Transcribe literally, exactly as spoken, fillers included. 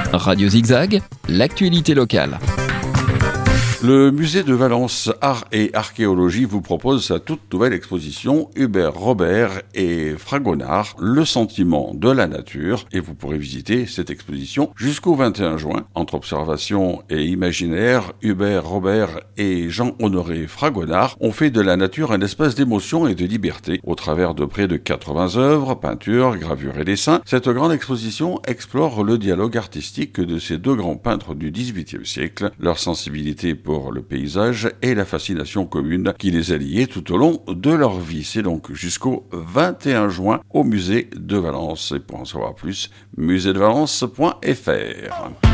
Radio Zigzag, l'actualité locale. Le musée de Valence Art et Archéologie vous propose sa toute nouvelle exposition Hubert Robert et Fragonard, le sentiment de la nature, et vous pourrez visiter cette exposition jusqu'au vingt et un juin. Entre observation et imaginaire, Hubert Robert et Jean-Honoré Fragonard ont fait de la nature un espace d'émotion et de liberté. Au travers de près de quatre-vingts œuvres, peintures, gravures et dessins, cette grande exposition explore le dialogue artistique de ces deux grands peintres du dix-huitième siècle, leur sensibilité pour le paysage et la fascination commune qui les a liés tout au long de leur vie. C'est donc jusqu'au vingt et un juin au musée de Valence. Et pour en savoir plus, musée de valence point f r.